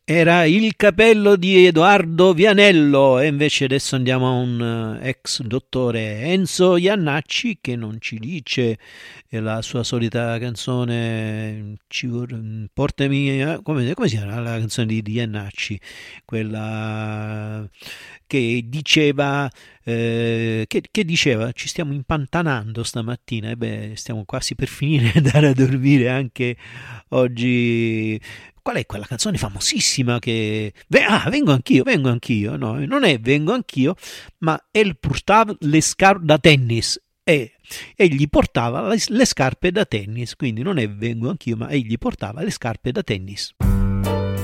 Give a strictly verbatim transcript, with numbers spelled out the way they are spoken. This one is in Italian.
Era il capello di Edoardo Vianello e invece adesso andiamo a un ex dottore Enzo Iannacci che non ci dice la sua solita canzone ci vor- portami come, come si chiama la canzone di, di Iannacci, quella che diceva eh, che, che diceva ci stiamo impantanando stamattina e beh stiamo quasi per finire e andare a dormire anche oggi. Qual è quella canzone famosissima che... Ah, vengo anch'io, vengo anch'io. No, non è vengo anch'io, ma El portava le scarpe da tennis. E egli portava le, le scarpe da tennis, quindi non è vengo anch'io, ma egli portava le scarpe da tennis.